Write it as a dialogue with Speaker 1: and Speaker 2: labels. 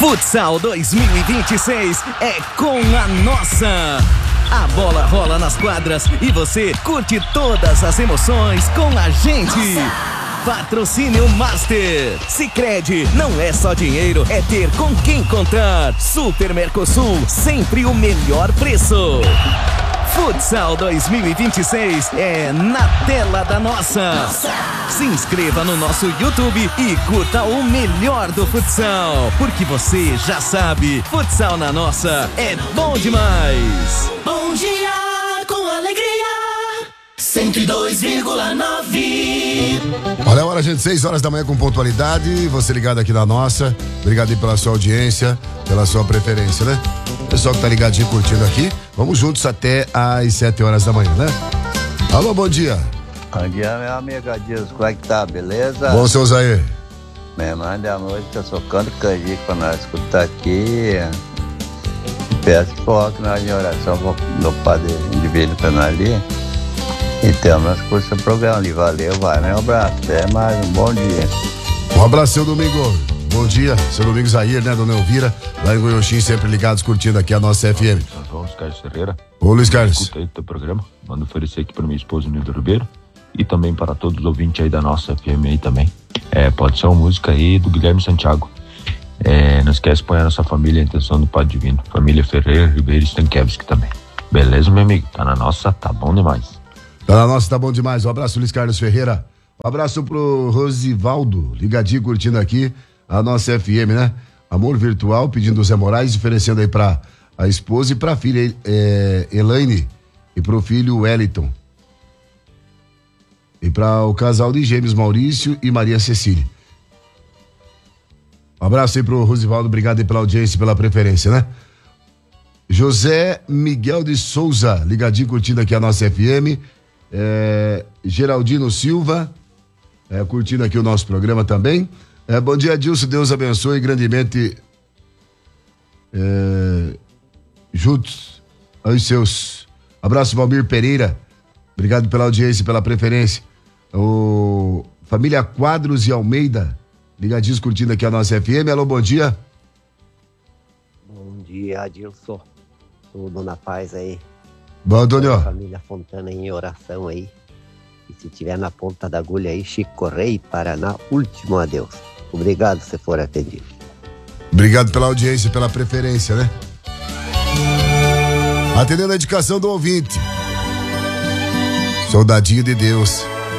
Speaker 1: Futsal 2026 é com a nossa. A bola rola nas quadras e você curte todas as emoções com a gente. Patrocínio Master. Sicredi, não é só dinheiro, é ter com quem contar. Super Mercosul, sempre o melhor preço. Futsal 2026 é na tela da nossa. Se inscreva no nosso YouTube e curta o melhor do futsal, porque você já sabe, futsal na nossa é bom demais.
Speaker 2: Bom dia com alegria, 102,9.
Speaker 3: Olha a hora, gente, 6 horas da manhã com pontualidade. Você ligado aqui na nossa. Obrigado aí pela sua audiência, pela sua preferência, né? Pessoal que tá ligadinho curtindo aqui, vamos juntos até às 7 horas da manhã, né? Alô, bom dia.
Speaker 4: Bom dia, meu amigo Adilson, como é que tá, beleza?
Speaker 3: Bom, seu Zaê.
Speaker 4: Me manda a música Socando Canjica pra nós escutar aqui. Peço que coloque nós em oração do Padre Divino pra nós ali. Então, nós cursos o programa ali, valeu, vai, né? Um abraço, até mais, um bom dia.
Speaker 3: Um abraço, seu Domingo. Bom dia, seu Domingos Zair, né, dona Elvira, lá em Goiôxim, sempre ligados, curtindo aqui a nossa FM.
Speaker 5: Sou Luiz Carlos Ferreira.
Speaker 3: Ô, Luiz Carlos.
Speaker 5: Escuta aí o teu programa, mando oferecer aqui para minha esposa Nilda Ribeiro e também para todos os ouvintes aí da nossa FM aí também. Pode ser uma música aí do Guilherme Santiago. Não esquece de pôr a nossa família, a intenção do Padre Divino, família Ferreira, Ribeiro e Stankiewicz também. Beleza, meu amigo? Tá na nossa, tá bom demais.
Speaker 3: Tá na nossa, tá bom demais. Um abraço, Luiz Carlos Ferreira. Um abraço pro Rosivaldo, ligadinho, curtindo aqui a nossa FM, né? Amor Virtual, pedindo o Zé Moraes, oferecendo aí pra a esposa e pra filha Elaine e pro filho Wellington. E pra o casal de gêmeos Maurício e Maria Cecília. Um abraço aí pro Rosivaldo, obrigado aí pela audiência e pela preferência, né? José Miguel de Souza, ligadinho, curtindo aqui a nossa FM. Geraldino Silva, curtindo aqui o nosso programa também. Bom dia, Adilson, Deus abençoe grandemente juntos aos seus. Abraço, Valmir Pereira, obrigado pela audiência e pela preferência. Família Quadros e Almeida, ligadinhos, curtindo aqui a nossa FM. Alô, bom dia.
Speaker 6: Bom dia, Adilson, sou Dona Paz aí.
Speaker 3: Bom, Dona.
Speaker 6: Família Fontana em oração aí. E se tiver na ponta da agulha aí, Chico Correia, Paraná, último adeus. Obrigado se for atendido.
Speaker 3: Obrigado pela audiência e pela preferência, né? Atendendo a indicação do ouvinte. Soldadinho de Deus.